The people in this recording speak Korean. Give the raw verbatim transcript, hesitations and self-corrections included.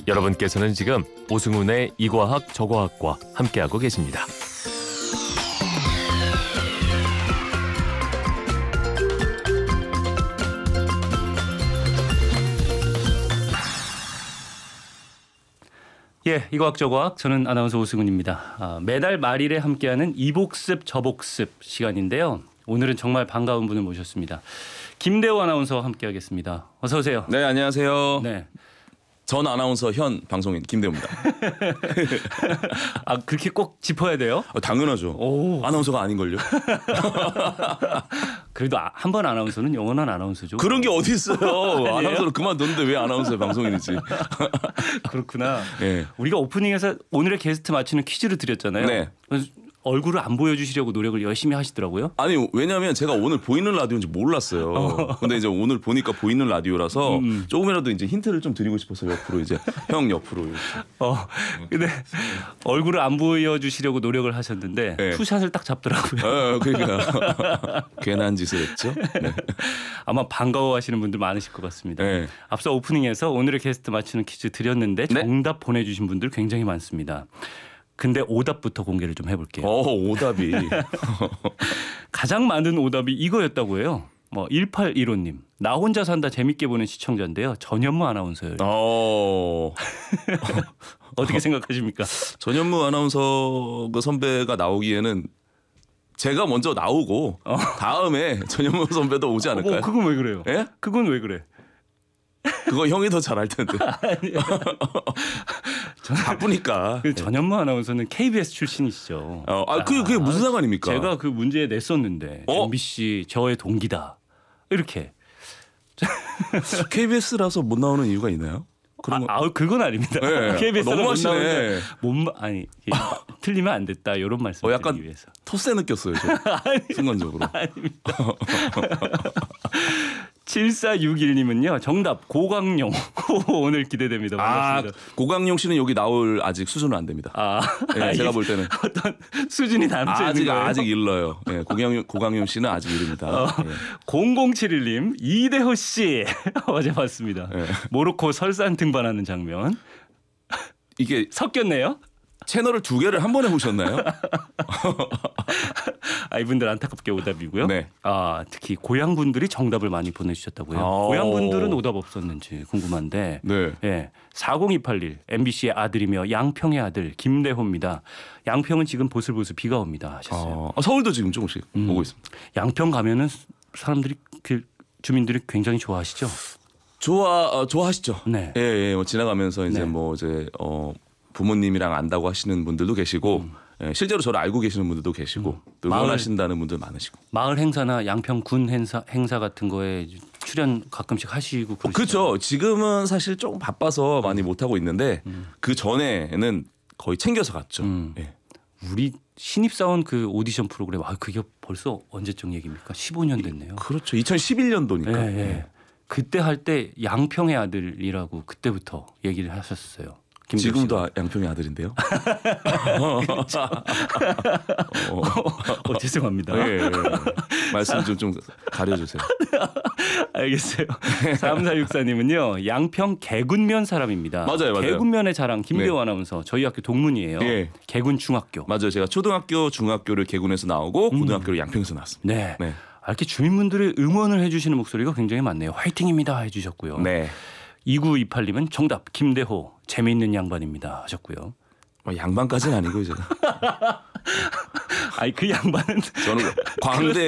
여러분께서는 지금 오승훈의 이과학 저과학과 함께하고 계십니다. 예, 이과학 저과학 저는 아나운서 오승훈입니다. 아, 매달 말일에 함께하는 이복습 저복습 시간인데요. 오늘은 정말 반가운 분을 모셨습니다. 김대호 아나운서와 함께하겠습니다. 어서 오세요. 네, 안녕하세요. 네. 전 아나운서 현 방송인 김대호입니다. 아, 그렇게 꼭 짚어야 돼요? 어, 당연하죠. 오. 아나운서가 아닌걸요? 그래도 아, 한 번 아나운서는 영원한 아나운서죠. 그런 게 어디 있어요? 아나운서를 그만뒀는데 왜 아나운서의 방송인이지? 그렇구나. 네. 우리가 오프닝에서 오늘의 게스트 맞히는 퀴즈를 드렸잖아요. 네. 그래서 얼굴을 안 보여주시려고 노력을 열심히 하시더라고요. 아니 왜냐하면 제가 오늘 보이는 라디오인지 몰랐어요. 근데 이제 오늘 보니까 보이는 라디오라서 음. 조금이라도 이제 힌트를 좀 드리고 싶어서 옆으로 이제 형 옆으로 이렇게. 어, 근데 얼굴을 안 보여주시려고 노력을 하셨는데 네. 투샷을 딱 잡더라고요. 어, 그러니까 괜한 짓을 했죠. 네. 아마 반가워하시는 분들 많으실 것 같습니다. 네. 앞서 오프닝에서 오늘의 게스트 맞히는 퀴즈 드렸는데 네. 정답 보내주신 분들 굉장히 많습니다. 근데 오답부터 공개를 좀 해볼게요. 어, 오답이. 가장 많은 오답이 이거였다고 해요. 뭐 일팔일오님 나 혼자 산다 재밌게 보는 시청자인데요. 전현무 아나운서예요. 어. 어떻게 생각하십니까? 전현무 아나운서 그 선배가 나오기에는 제가 먼저 나오고 어. 다음에 전현무 선배도 오지 않을까요? 뭐 그건 왜 그래요? 예? 그건 왜 그래? 그거 형이 더 잘할 텐데. 바쁘니까. 그 전현무 아나운서는 케이비에스 출신이시죠. 어, 아, 그게, 그게 무슨 상관입니까? 제가 그 문제에 냈었는데 어? 엠비씨 저의 동기다. 이렇게. 케이비에스라서 못 나오는 이유가 있나요? 그런 거. 아, 아 그건 아닙니다. 네. 케이비에스 너무 하시네. 못 아니 이게 틀리면 안 됐다 이런 말씀 어, 약간 드리기 위해서. 토세 느꼈어요. 저. 순간적으로. 아닙니다. 칠사육일님은요. 정답 고강용. 오늘 기대됩니다. 아, 반갑습니다. 고강용 씨는 여기 나올 아직 수준은 안 됩니다. 아, 네, 제가 볼 때는 어떤 수준이 남지 아직 있는 거예요? 아직 일러요. 예, 고강용 고강용 씨는 아직 이릅니다. 어, 예. 공공칠일님 이대호 씨 어제 봤습니다. 예. 모로코 설산 등반하는 장면 이게 섞였네요. 채널을 두 개를 한 번에 보셨나요? 아, 이분들 안타깝게 오답이고요. 네. 아, 특히 고향 분들이 정답을 많이 보내주셨다고요. 아. 고향 분들은 오답 없었는지 궁금한데. 네. 예, 사공이팔일 엠비씨의 아들이며 양평의 아들 김대호입니다. 양평은 지금 보슬보슬 비가 옵니다 하셨어요. 아, 서울도 지금 조금씩 음. 오고 있습니다. 양평 가면은 사람들이 그 주민들이 굉장히 좋아하시죠. 좋아 어, 좋아하시죠. 네. 예, 예, 뭐 지나가면서 이제 네. 뭐 이제 어 부모님이랑 안다고 하시는 분들도 계시고 음. 예, 실제로 저를 알고 계시는 분들도 계시고 또 마을- 응원하신다는 분들 많으시고. 마을 행사나 양평 군 행사 행사 같은 거에 출연 가끔씩 하시고 그러시죠. 그렇죠. 지금은 사실 조금 바빠서 많이 못 하고 있는데 그 전에는 거의 챙겨서 갔죠. 음. 예. 우리 신입사원 그 오디션 프로그램 아 그게 벌써 언제적 얘기입니까? 십오 년 됐네요. 그렇죠. 이천십일 년도니까. 예, 예. 그때 할 때 양평의 아들이라고 그때부터 얘기를 하셨어요. 김대호 지금도 씨가. 아- 양평의 아들인데요. 어, 어, 죄송합니다. 예, 예, 예. 말씀 좀 좀 가려주세요. 알겠어요. 삼사육사님은요. 양평 개군면 사람입니다. 맞아요, 맞아요. 개군면의 자랑 김대호 네. 아나운서 저희 학교 동문이에요. 예. 개군 중학교. 맞아요. 제가 초등학교, 중학교를 개군에서 나오고 고등학교를 양평에서 나왔습니다. 네. 네. 아, 이렇게 주민분들의 응원을 해주시는 목소리가 굉장히 많네요. 화이팅입니다 해주셨고요. 네. 이구이팔님은 정답 김대호 재미있는 양반입니다 하셨고요. 뭐 양반까지는 아니고 이제 아니 그 양반은 저는 광대